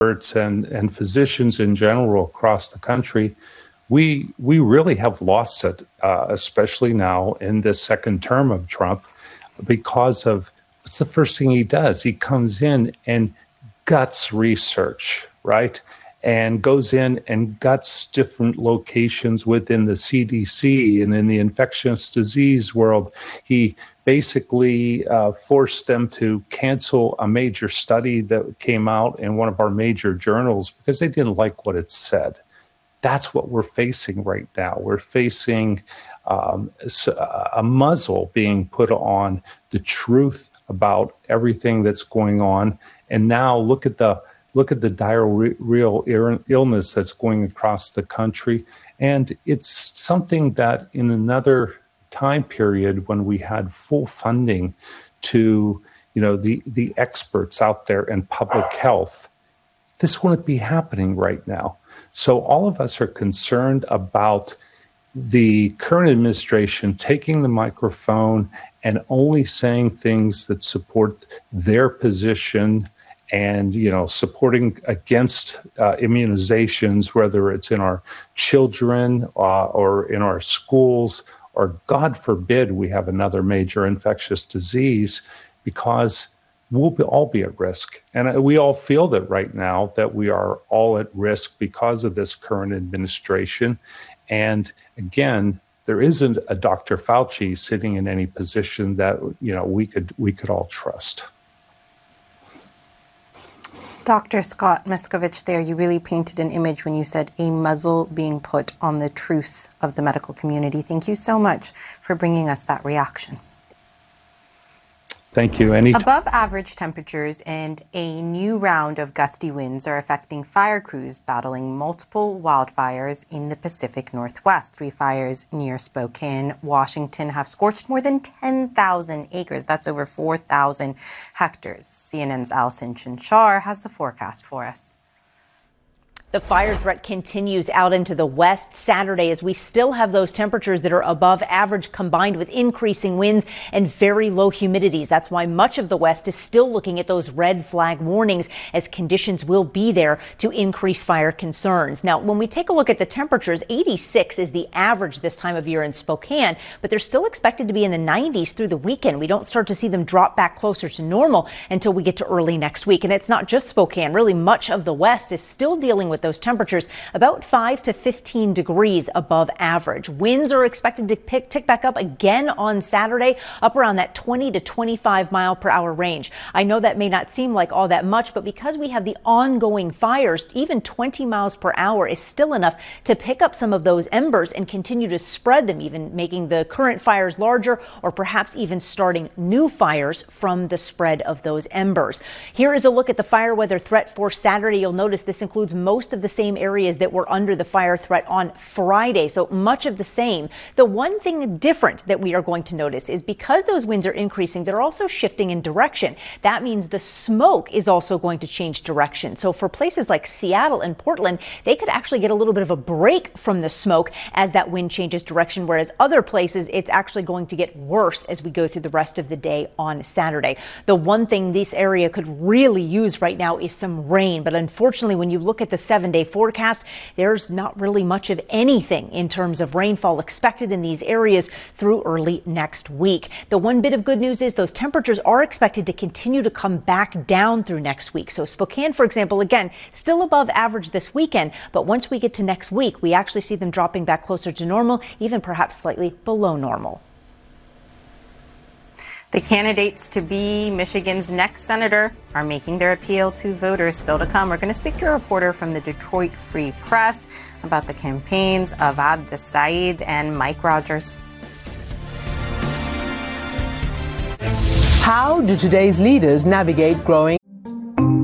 experts and physicians in general across the country, we really have lost it, especially now in this second term of Trump, because of what's the first thing he does? He comes in and guts research, right? And goes in and guts different locations within the CDC and in the infectious disease world. He basically forced them to cancel a major study that came out in one of our major journals because they didn't like what it said. That's what we're facing right now. We're facing a muzzle being put on the truth about everything that's going on. And now look at the diarrheal illness that's going across the country. And it's something that in another time period when we had full funding to, the experts out there in public health, this wouldn't be happening right now. So all of us are concerned about the current administration taking the microphone and only saying things that support their position and, supporting against immunizations, whether it's in our children or in our schools, or God forbid we have another major infectious disease, because we'll all be at risk. And we all feel that right now that we are all at risk because of this current administration. And again, there isn't a Dr. Fauci sitting in any position that, we could all trust. Dr. Scott Miskovich, there, you really painted an image when you said a muzzle being put on the truth of the medical community. Thank you so much for bringing us that reaction. Thank you. Above average temperatures and a new round of gusty winds are affecting fire crews battling multiple wildfires in the Pacific Northwest. 3 fires near Spokane, Washington have scorched more than 10,000 acres. That's over 4,000 hectares. CNN's Allison Chinchar has the forecast for us. The fire threat continues out into the west Saturday as we still have those temperatures that are above average combined with increasing winds and very low humidities. That's why much of the west is still looking at those red flag warnings as conditions will be there to increase fire concerns. Now, when we take a look at the temperatures, 86 is the average this time of year in Spokane, but they're still expected to be in the 90s through the weekend. We don't start to see them drop back closer to normal until we get to early next week. And it's not just Spokane. Really, much of the west is still dealing with those temperatures about 5 to 15 degrees above average. Winds are expected to tick back up again on Saturday, up around that 20 to 25 mile per hour range. I know that may not seem like all that much, but because we have the ongoing fires, even 20 miles per hour is still enough to pick up some of those embers and continue to spread them, even making the current fires larger or perhaps even starting new fires from the spread of those embers. Here is a look at the fire weather threat for Saturday. You'll notice this includes most of the same areas that were under the fire threat on Friday, so much of the same. The one thing different that we are going to notice is because those winds are increasing, they're also shifting in direction. That means the smoke is also going to change direction. So for places like Seattle and Portland, they could actually get a little bit of a break from the smoke as that wind changes direction, whereas other places it's actually going to get worse as we go through the rest of the day on Saturday. The one thing this area could really use right now is some rain, but unfortunately when you look at the 7-day forecast, there's not really much of anything in terms of rainfall expected in these areas through early next week. The one bit of good news is those temperatures are expected to continue to come back down through next week. So Spokane, for example, again, still above average this weekend, but once we get to next week, we actually see them dropping back closer to normal, even perhaps slightly below normal. The candidates to be Michigan's next senator are making their appeal to voters. Still to come, we're going to speak to a reporter from the Detroit Free Press about the campaigns of Abd Saeed and Mike Rogers. How do today's leaders navigate growing